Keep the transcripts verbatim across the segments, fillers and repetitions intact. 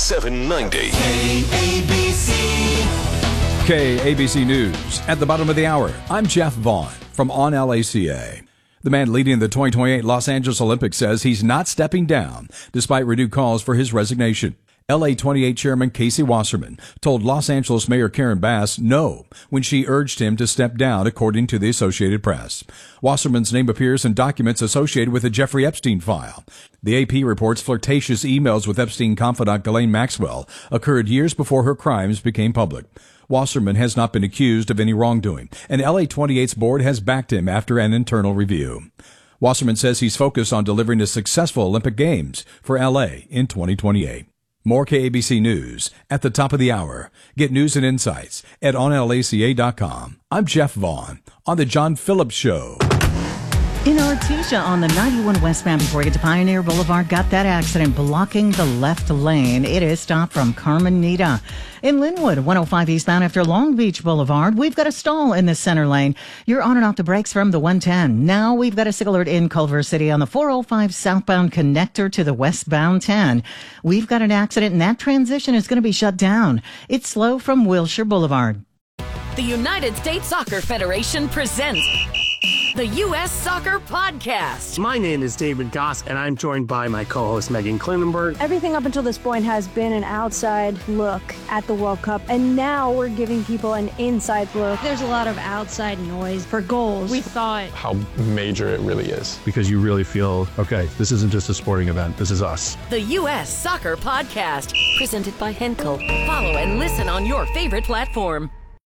seven ninety. K A B C. K A B C News. At the bottom of the hour, I'm Jeff Vaughn from On L A C A. The man leading the twenty twenty-eight Los Angeles Olympics says he's not stepping down despite renewed calls for his resignation. L A twenty-eight Chairman Casey Wasserman told Los Angeles Mayor Karen Bass no when she urged him to step down, according to the Associated Press. Wasserman's name appears in documents associated with the Jeffrey Epstein file. The A P reports flirtatious emails with Epstein confidant Ghislaine Maxwell occurred years before her crimes became public. Wasserman has not been accused of any wrongdoing, and L A twenty-eight's board has backed him after an internal review. Wasserman says he's focused on delivering a successful Olympic Games for L A in twenty twenty-eight. More K A B C News at the top of the hour. Get news and insights at on L A C A dot com. I'm Jeff Vaughn on The John Phillips Show. In Artesia on the ninety-one westbound before you get to Pioneer Boulevard, got that accident blocking the left lane. It is stopped from Carmenita. In Linwood, one oh five eastbound after Long Beach Boulevard, we've got a stall in the center lane. You're on and off the brakes from the one ten. Now we've got a sick alert in Culver City on the four oh five southbound connector to the westbound ten. We've got an accident and that transition is going to be shut down. It's slow from Wilshire Boulevard. The United States Soccer Federation presents the U S Soccer Podcast. My name is David Goss, and I'm joined by my co-host Megan Klinenberg. Everything up until this point has been an outside look at the World Cup, and now we're giving people an inside look. There's a lot of outside noise for goals. We thought how major it really is. Because you really feel, okay, this isn't just a sporting event, this is us. The U S Soccer Podcast, presented by Henkel. Follow and listen on your favorite platform.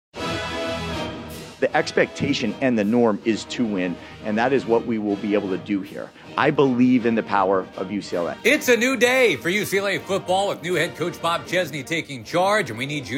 The expectation and the norm is to win, and that is what we will be able to do here. I believe in the power of U C L A. It's a new day for U C L A football with new head coach Bob Chesney taking charge, and we need you